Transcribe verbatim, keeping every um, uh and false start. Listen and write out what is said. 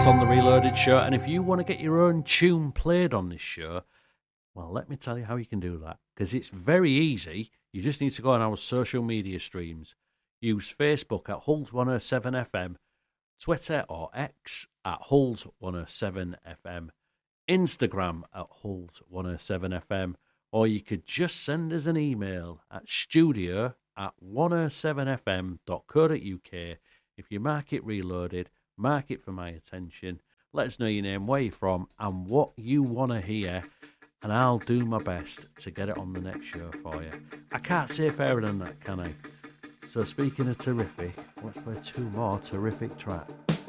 tracks on the Reloaded show, and if you want to get your own tune played on this show, well, let me tell you how you can do that, because it's very easy. You just need to go on our social media streams. Use Facebook at Hulls one oh seven F M, Twitter or X at Hulls one oh seven F M, Instagram at Hulls one oh seven F M, or you could just send us an email at studio at one oh seven f m dot co dot u k. If you mark it Reloaded, mark it for my attention, let us know your name, where you're from, and what you want to hear, and I'll do my best to get it on the next show for you. I can't say fairer than that, can I? So speaking of terrific, let's play two more terrific tracks.